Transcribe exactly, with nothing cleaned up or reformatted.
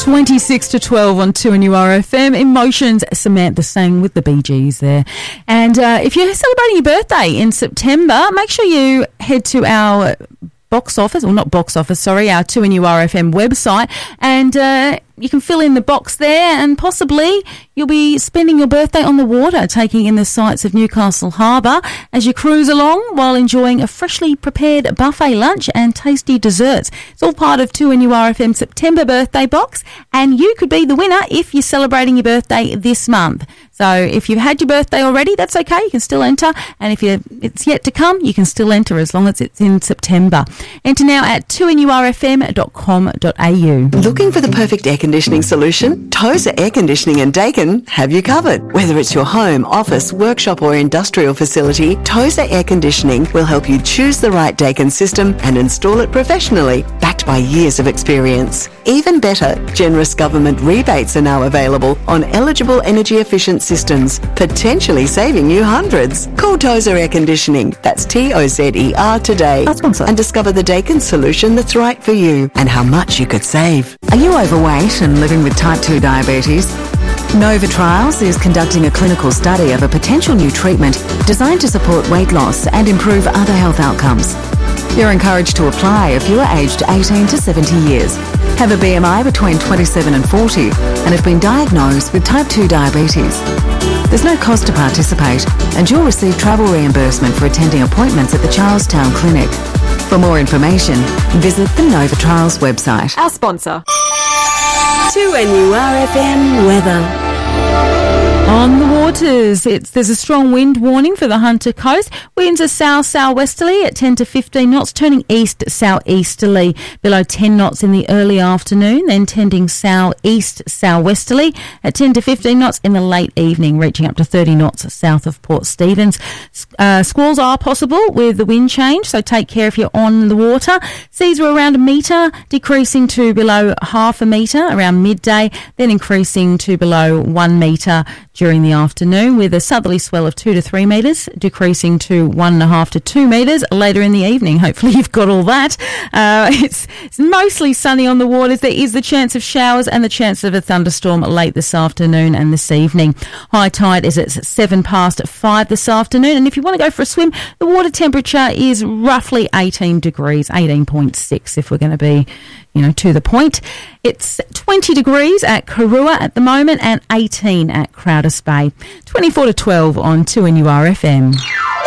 twenty-six to twelve on two N U R F M. Emotions, Samantha sang with the Bee Gees there. And uh, if you're celebrating your birthday in September, make sure you head to our box office, or not box office, sorry, our two N U R F M website, and uh, you can fill in the box there, and possibly you'll be spending your birthday on the water, taking in the sights of Newcastle Harbour as you cruise along while enjoying a freshly prepared buffet lunch and tasty desserts. It's all part of two N U R F M September birthday box, and you could be the winner if you're celebrating your birthday this month. So if you've had your birthday already, that's okay. You can still enter. And if you it's yet to come, you can still enter as long as it's in September. Enter now at two N U R F M dot com dot a u. Looking for the perfect air conditioning solution? Tozer Air Conditioning and Dakin have you covered. Whether it's your home, office, workshop or industrial facility, Tozer Air Conditioning will help you choose the right Dakin system and install it professionally, backed by years of experience. Even better, generous government rebates are now available on eligible energy efficient systems, potentially saving you hundreds. Call Tozer Air Conditioning, that's T O Z E R today, and discover the Dakin solution that's right for you and how much you could save. Are you overweight and living with type two diabetes? Nova Trials is conducting a clinical study of a potential new treatment designed to support weight loss and improve other health outcomes. You're encouraged to apply if you are aged eighteen to seventy years, have a B M I between twenty-seven and forty, and have been diagnosed with type two diabetes. There's no cost to participate, and you'll receive travel reimbursement for attending appointments at the Charlestown Clinic. For more information, visit the Nova Trials website. Our sponsor. two N U R F M weather. On the waters, it's there's a strong wind warning for the Hunter Coast. Winds are south-southwesterly at ten to fifteen knots, turning east-southeasterly below ten knots in the early afternoon, then tending south-east-southwesterly at ten to fifteen knots in the late evening, reaching up to thirty knots south of Port Stephens. Uh, squalls are possible with the wind change, so take care if you're on the water. Seas were around a metre, decreasing to below half a metre around midday, then increasing to below one metre during the afternoon, with a southerly swell of two to three metres, decreasing to one and a half to two metres later in the evening. Hopefully you've got all that. Uh, it's, it's mostly sunny on the waters. There is the chance of showers and the chance of a thunderstorm late this afternoon and this evening. High tide is at seven past five this afternoon, and if you want to go for a swim, the water temperature is roughly eighteen degrees, eighteen point six if we're going to be, you know, to the point. It's twenty degrees at Karua at the moment and eighteen at Crowders Bay. twenty-four to twelve on two N U R F M.